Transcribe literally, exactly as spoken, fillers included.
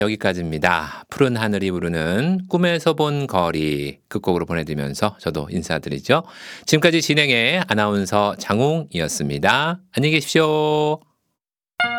여기까지입니다. 푸른 하늘이 부르는 꿈에서 본 거리 끝곡으로 보내드리면서 저도 인사드리죠. 지금까지 진행의 아나운서 장웅이었습니다. 안녕히 계십시오.